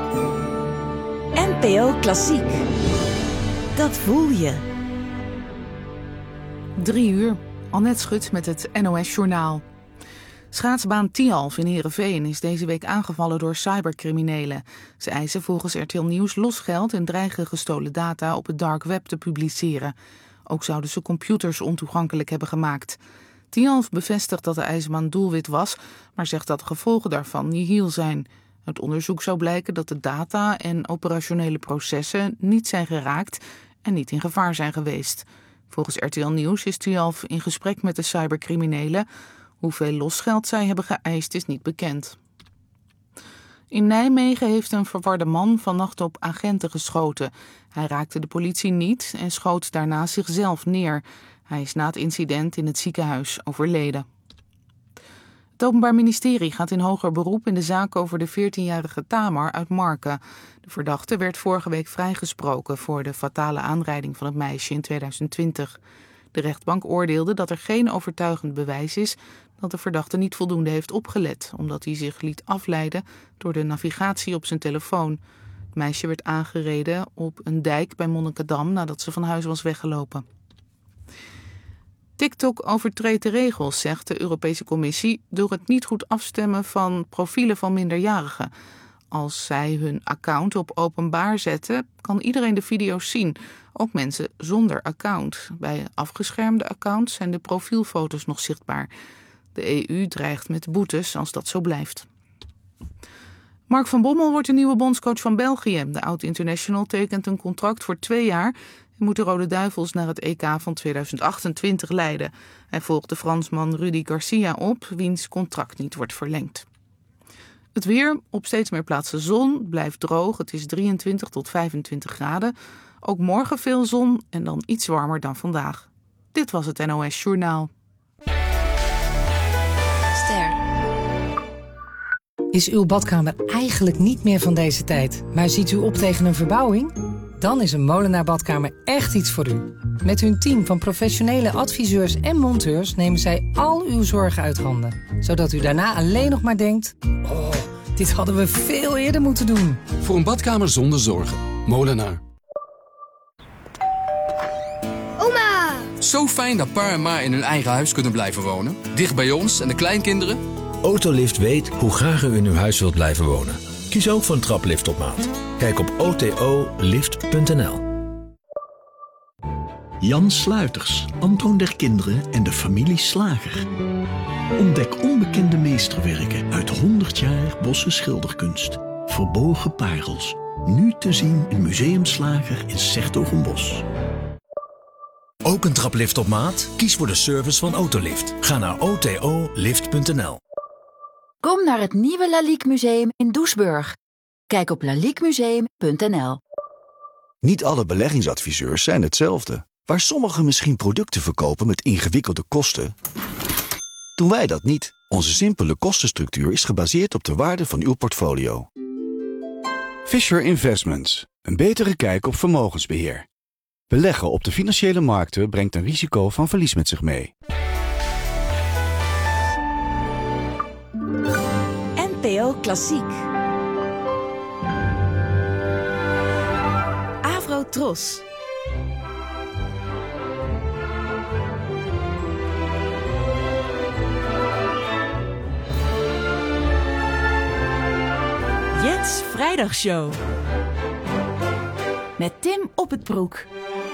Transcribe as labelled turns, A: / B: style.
A: NPO Klassiek. Dat voel je.
B: 3:00, Annette Schut met het NOS-journaal. Schaatsbaan Tialf in Heerenveen is deze week aangevallen door cybercriminelen. Ze eisen volgens RTL Nieuws losgeld en dreigen gestolen data op het dark web te publiceren. Ook zouden ze computers ontoegankelijk hebben gemaakt. Tialf bevestigt dat de ijsbaan doelwit was, maar zegt dat de gevolgen daarvan nihil zijn. Uit onderzoek zou blijken dat de data en operationele processen niet zijn geraakt en niet in gevaar zijn geweest. Volgens RTL Nieuws is Tialf in gesprek met de cybercriminelen. Hoeveel losgeld zij hebben geëist is niet bekend. In Nijmegen heeft een verwarde man vannacht op agenten geschoten. Hij raakte de politie niet en schoot daarna zichzelf neer. Hij is na het incident in het ziekenhuis overleden. Het Openbaar Ministerie gaat in hoger beroep in de zaak over de 14-jarige Tamar uit Marken. De verdachte werd vorige week vrijgesproken voor de fatale aanrijding van het meisje in 2020. De rechtbank oordeelde dat er geen overtuigend bewijs is dat de verdachte niet voldoende heeft opgelet, omdat hij zich liet afleiden door de navigatie op zijn telefoon. Het meisje werd aangereden op een dijk bij Monnikendam nadat ze van huis was weggelopen. TikTok overtreedt de regels, zegt de Europese Commissie, door het niet goed afstemmen van profielen van minderjarigen. Als zij hun account op openbaar zetten, kan iedereen de video's zien, ook mensen zonder account. Bij afgeschermde accounts zijn de profielfoto's nog zichtbaar. De EU dreigt met boetes als dat zo blijft. Mark van Bommel wordt de nieuwe bondscoach van België. De oud-international tekent een contract voor 2 jaar en moet de Rode Duivels naar het EK van 2028 leiden. Hij volgt de Fransman Rudy Garcia op, wiens contract niet wordt verlengd. Het weer, op steeds meer plaatsen zon, blijft droog. Het is 23 tot 25 graden. Ook morgen veel zon en dan iets warmer dan vandaag. Dit was het NOS Journaal.
C: Ster. Is uw badkamer eigenlijk niet meer van deze tijd, maar ziet u op tegen een verbouwing? Dan is een Molenaar Badkamer echt iets voor u. Met hun team van professionele adviseurs en monteurs nemen zij al uw zorgen uit handen. Zodat u daarna alleen nog maar denkt, oh, dit hadden we veel eerder moeten doen.
D: Voor een badkamer zonder zorgen. Molenaar.
E: Oma!
D: Zo fijn dat pa en ma in hun eigen huis kunnen blijven wonen. Dicht bij ons en de kleinkinderen.
F: Autolift weet hoe graag u in uw huis wilt blijven wonen. Kies ook voor een traplift op maat. Kijk op otolift.nl.
G: Jan Sluiters, Antoon der Kinderen en de familie Slager. Ontdek onbekende meesterwerken uit 100 jaar Bosse schilderkunst. Verborgen parels. Nu te zien in Museum Slager in 's-Hertogenbosch.
F: Ook een traplift op maat? Kies voor de service van Autolift. Ga naar otolift.nl.
H: Kom naar het nieuwe Lalique Museum in Doesburg. Kijk op laliquemuseum.nl.
I: Niet alle beleggingsadviseurs zijn hetzelfde. Waar sommigen misschien producten verkopen met ingewikkelde kosten, doen wij dat niet. Onze simpele kostenstructuur is gebaseerd op de waarde van uw portfolio.
J: Fisher Investments. Een betere kijk op vermogensbeheer. Beleggen op de financiële markten brengt een risico van verlies met zich mee.
A: NPO Klassiek. Avro Tros. Jets Vrijdagshow. Met Tim op het Broek.